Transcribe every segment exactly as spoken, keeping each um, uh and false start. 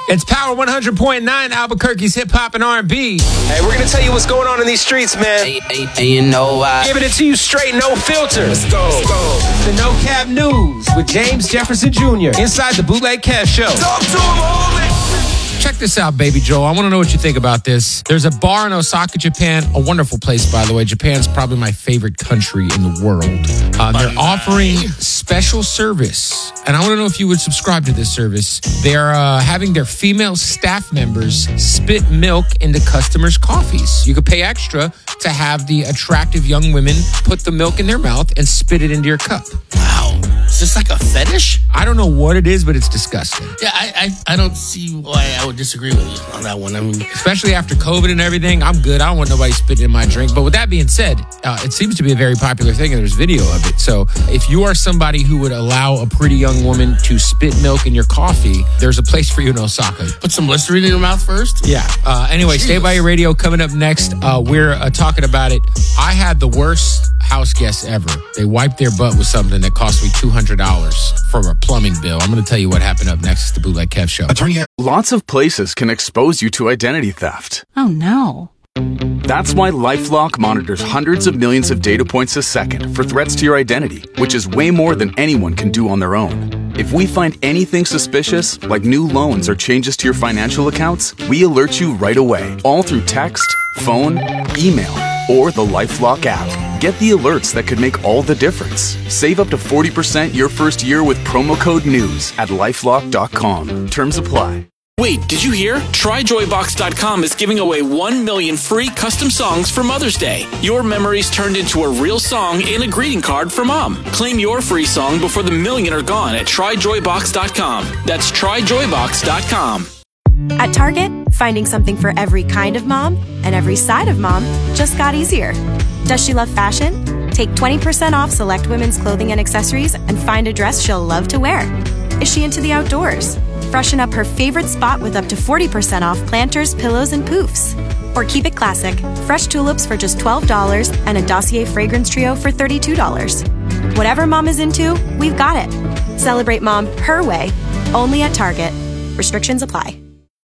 It's Power one hundred point nine, Albuquerque's hip-hop and R and B. Hey, we're going to tell you what's going on in these streets, man. Hey, hey, hey, you know why? Giving it to you straight, no filter. Let's go. Let's go. The No Cap News with James Jefferson Junior inside the Bootleg Kev Show. Talk to him, homie. Check this out, Baby Joel. I want to know what you think about this. There's a bar in Osaka, Japan. A wonderful place, by the way. Japan's probably my favorite country in the world. Uh, they're offering special service. And I want to know if you would subscribe to this service. They're uh, having their female staff members spit milk into customers' coffees. You could pay extra to have the attractive young women put the milk in their mouth and spit it into your cup. Wow. Is this like a fetish? I don't know what it is, but it's disgusting. Yeah, I, I, I don't see why I would disagree with you on that one. I mean, especially after COVID and everything, I'm good. I don't want nobody spitting in my drink. But with that being said, uh, it seems to be a very popular thing, and there's video of it. So if you are somebody who would allow a pretty young woman to spit milk in your coffee, there's a place for you in Osaka. Put some Listerine in your mouth first? Yeah. Uh, anyway, Stay by your radio. Coming up next, uh, we're uh, talking about it. I had the worst house guests ever. They wiped their butt with something that cost me two hundred dollars for a plumbing bill. I'm going to tell you what happened up next. It's the Bootleg Kev Show. Attorney, lots of places can expose you to identity theft. Oh, no. That's why LifeLock monitors hundreds of millions of data points a second for threats to your identity, which is way more than anyone can do on their own. If we find anything suspicious, like new loans or changes to your financial accounts, we alert you right away, all through text, phone, email, or the LifeLock app. Get the alerts that could make all the difference. Save up to forty percent your first year with promo code NEWS at lifelock dot com. Terms apply. Wait, did you hear? Try Joy Box dot com is giving away one million free custom songs for Mother's Day. Your memories turned into a real song and a greeting card for Mom. Claim your free song before the million are gone at Try Joy Box dot com. That's Try Joy Box dot com. At Target, finding something for every kind of mom and every side of mom just got easier. Does she love fashion? Take twenty percent off select women's clothing and accessories and find a dress she'll love to wear. Is she into the outdoors? Freshen up her favorite spot with up to forty percent off planters, pillows, and poofs. Or keep it classic, fresh tulips for just twelve dollars and a Dossier fragrance trio for thirty-two dollars. Whatever mom is into, we've got it. Celebrate mom her way, only at Target. Restrictions apply.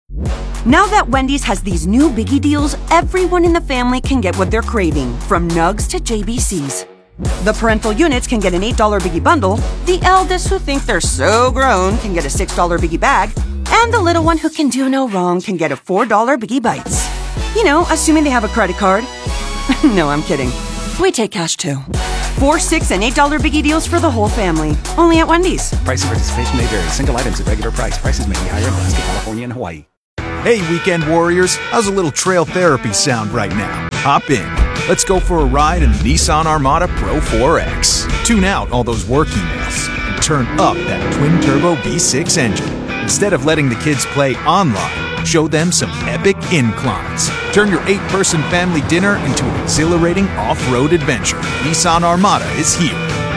Now that Wendy's has these new biggie deals, everyone in the family can get what they're craving, from nugs to J B Cs. The parental units can get an eight dollar biggie bundle, the eldest who think they're so grown can get a six dollar biggie bag, and the little one who can do no wrong can get a four dollar biggie bites. You know, assuming they have a credit card. No, I'm kidding. We take cash too. Four, six, and eight dollar biggie deals for the whole family. Only at Wendy's. Price and participation may vary. Single items at regular price. Prices may be higher in Alaska, California, and Hawaii. Hey, weekend warriors, how's a little trail therapy sound right now? Hop in. Let's go for a ride in the Nissan Armada Pro four X. Tune out all those work emails and turn up that twin-turbo V six engine. Instead of letting the kids play online, show them some epic inclines. Turn your eight-person family dinner into an exhilarating off-road adventure. Nissan Armada is here.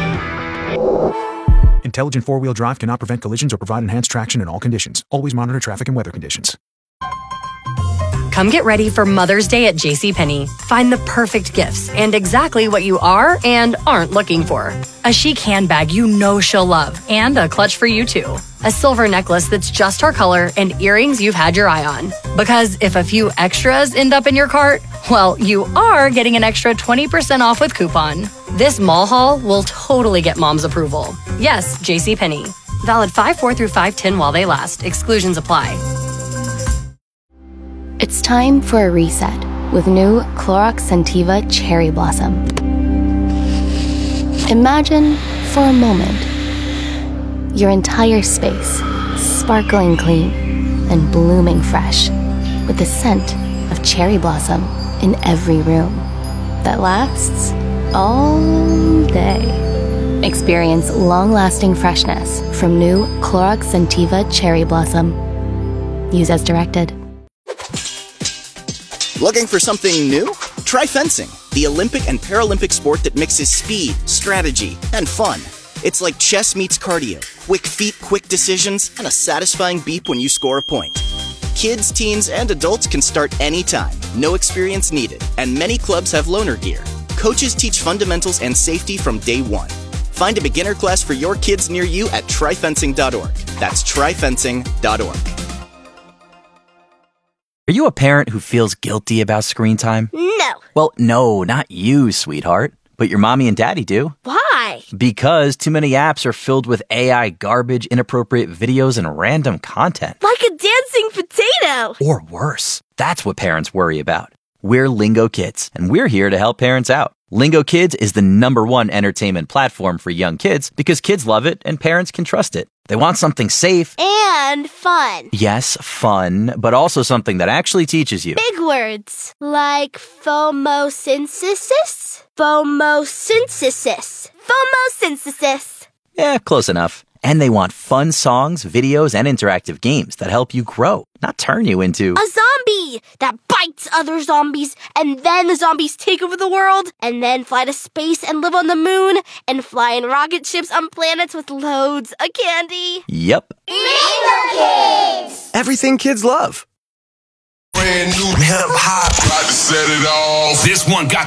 Intelligent four-wheel drive cannot prevent collisions or provide enhanced traction in all conditions. Always monitor traffic and weather conditions. Come get ready for Mother's Day at JCPenney. Find the perfect gifts and exactly what you are and aren't looking for. A chic handbag you know she'll love and a clutch for you too. A silver necklace that's just her color and earrings you've had your eye on. Because if a few extras end up in your cart, well, you are getting an extra twenty percent off with coupon. This mall haul will totally get mom's approval. Yes, JCPenney. Valid five four through five ten while they last. Exclusions apply. It's time for a reset with new Clorox Scentiva Cherry Blossom. Imagine, for a moment, your entire space sparkling clean and blooming fresh with the scent of cherry blossom in every room that lasts all day. Experience long-lasting freshness from new Clorox Scentiva Cherry Blossom. Use as directed. Looking for something new? Try fencing, the Olympic and Paralympic sport that mixes speed, strategy, and fun. It's like chess meets cardio, quick feet, quick decisions, and a satisfying beep when you score a point. Kids, teens, and adults can start anytime, no experience needed, and many clubs have loaner gear. Coaches teach fundamentals and safety from day one. Find a beginner class for your kids near you at try fencing dot org. That's try fencing dot org. Are you a parent who feels guilty about screen time? No. Well, no, not you, sweetheart. But your mommy and daddy do. Why? Because too many apps are filled with A I garbage, inappropriate videos, and random content. Like a dancing potato. Or worse. That's what parents worry about. We're Lingo Kids, and we're here to help parents out. Lingo Kids is the number one entertainment platform for young kids because kids love it and parents can trust it. They want something safe. And fun. Yes, fun, but also something that actually teaches you. Big words. Like phomosynthesis? Phomosynthesis. Phomosynthesis. Yeah, close enough. And they want fun songs, videos, and interactive games that help you grow, not turn you into a zombie that bites other zombies, and then the zombies take over the world, and then fly to space and live on the moon, and fly in rocket ships on planets with loads of candy. Yep. Lingo Kids! Everything kids love. Brand new hip hop, about to set it off. This one got